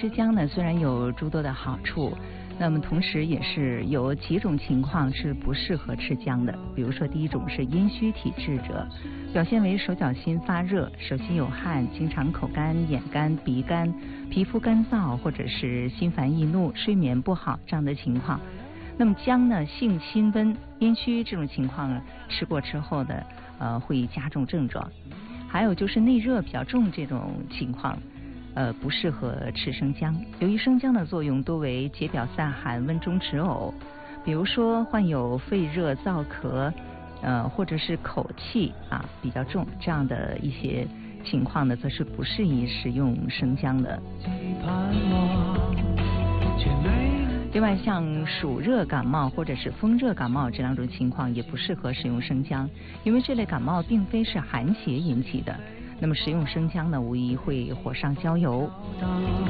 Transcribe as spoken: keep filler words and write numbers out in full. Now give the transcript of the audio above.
吃姜呢，虽然有诸多的好处，那么同时也是有几种情况是不适合吃姜的。比如说，第一种是阴虚体质者，表现为手脚心发热、手心有汗、经常口干、眼干、鼻干、皮肤干燥，或者是心烦易怒、睡眠不好这样的情况。那么姜呢，性辛温，阴虚这种情况呢，吃过之后的呃会加重症状。还有就是内热比较重这种情况，呃不适合吃生姜。由于生姜的作用多为解表散寒、温中止呕，比如说患有肺热燥咳，呃或者是口气啊比较重这样的一些情况呢，则是不适宜食用生姜的。另外，像暑热感冒或者是风热感冒这两种情况也不适合食用生姜，因为这类感冒并非是寒邪引起的。那么食用生姜呢，无疑会火上浇油。